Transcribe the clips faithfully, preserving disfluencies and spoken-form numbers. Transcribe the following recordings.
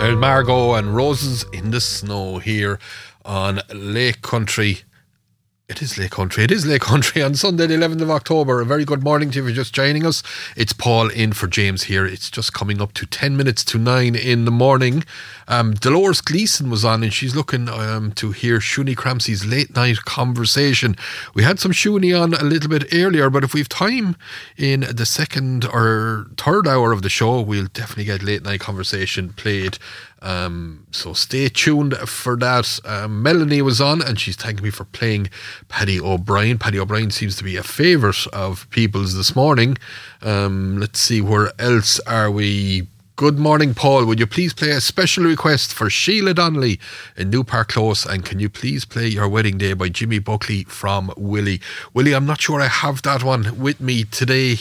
El Margot and Roses in the Snow here on Lake Country. It is Lake Country. It is Lake Country on Sunday the eleventh of October. A very good morning to you if you're just joining us. It's Paul in for James here. It's just coming up to ten minutes to nine in the morning. Um, Dolores Gleeson was on and she's looking um, to hear Shuni Cramsey's late night conversation. We had some Shuni on a little bit earlier, but if we've time in the second or third hour of the show, we'll definitely get late night conversation played. Um, so stay tuned for that. Um, Melanie was on and she's thanking me for playing Paddy O'Brien. Paddy O'Brien seems to be a favourite of people's this morning. Um, let's see, where else are we? Good morning, Paul. Would you please play a special request for Sheila Donnelly in New Park Close? And can you please play Your Wedding Day by Jimmy Buckley from Willie? Willie, I'm not sure I have that one with me today.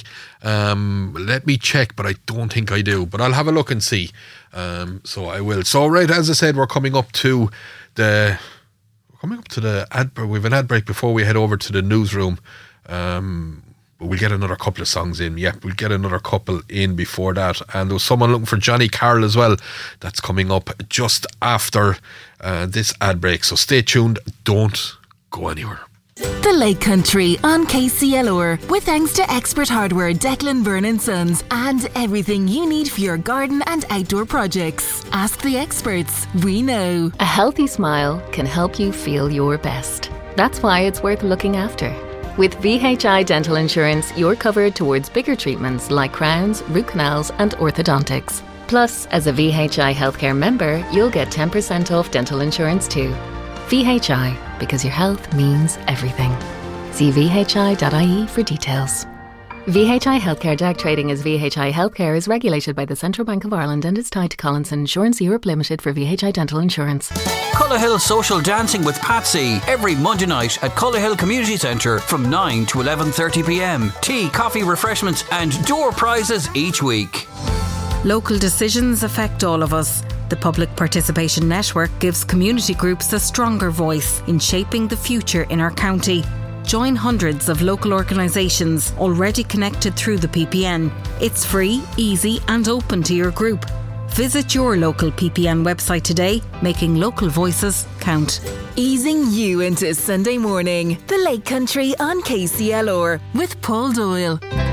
Um, let me check, but I don't think I do. But I'll have a look and see. Um, so I will. So, right, as I said, we're coming up to the... We're coming up to the ad... We've an ad break before we head over to the newsroom. Um... But we'll get another couple of songs in. Yeah, we'll get another couple in before that. And there was someone looking for Johnny Carroll as well. That's coming up just after uh, this ad break. So stay tuned. Don't go anywhere. The Lake Country on K C L R, with thanks to Expert Hardware, Declan Byrne and Sons, and everything you need for your garden and outdoor projects. Ask the experts. We know. A healthy smile can help you feel your best. That's why it's worth looking after. With V H I Dental Insurance, you're covered towards bigger treatments like crowns, root canals and orthodontics. Plus, as a V H I Healthcare member, you'll get ten percent off dental insurance too. V H I, because your health means everything. See v h i dot i e for details. V H I Healthcare D A C trading as V H I Healthcare is regulated by the Central Bank of Ireland and is tied to Collinson Insurance Europe Limited for V H I Dental Insurance. Cullerhill Social Dancing with Patsy every Monday night at Cullerhill Community Centre from nine to eleven thirty p m. Tea, coffee, refreshments and door prizes each week. Local decisions affect all of us. The Public Participation Network gives community groups a stronger voice in shaping the future in our county. Join hundreds of local organisations already connected through the P P N. It's free, easy and open to your group. Visit your local P P N website today, making local voices count. Easing you into Sunday morning. The Lake Country on K C L R with Paul Doyle.